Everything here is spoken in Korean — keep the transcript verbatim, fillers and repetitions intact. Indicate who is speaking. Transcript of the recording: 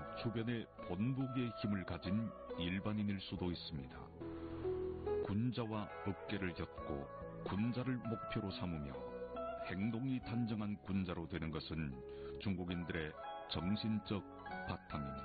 Speaker 1: 주변에 본보기의 힘을 가진 일반인일 수도 있습니다. 군자와 업계를 엮고 군자를 목표로 삼으며 행동이 단정한 군자로 되는 것은 중국인들의 정신적 바탕입니다.